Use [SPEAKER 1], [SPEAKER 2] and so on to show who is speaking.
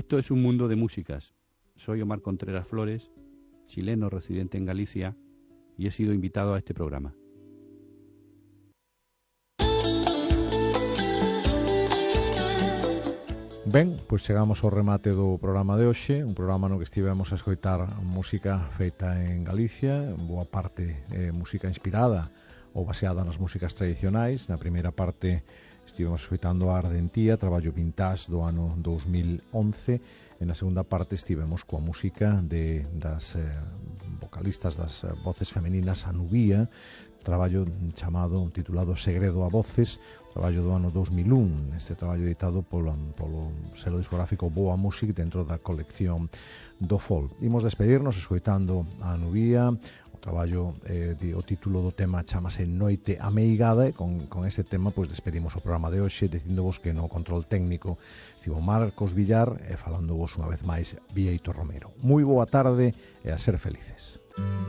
[SPEAKER 1] Esto es un mundo de músicas. Soy Omar Contreras Flores, chileno residente en Galicia, y he sido invitado a este programa.
[SPEAKER 2] Ben, pois chegamos ao remate do programa de hoxe, un programa no que estivemos a escoitar música feita en Galicia, boa parte música inspirada ou baseada nas músicas tradicionais. Na primeira parte estivemos escoitando a Ardentía, traballo vintage do ano 2011, e na segunda parte estivemos coa música das vocalistas, das voces femeninas, a Nubía, traballo chamado, titulado Segredo a Voces, traballo do ano 2001, este traballo editado polo selo discográfico Boa Music dentro da colección do Folk. Imos despedirnos escoitando a Nubía, o traballo, o título do tema chamase Noite Ameigada, e con este tema pois despedimos o programa de hoxe, dicíndovos que no control técnico estivo Marcos Villar e falándovos unha vez máis Bieito Romero. Moi boa tarde e a ser felices.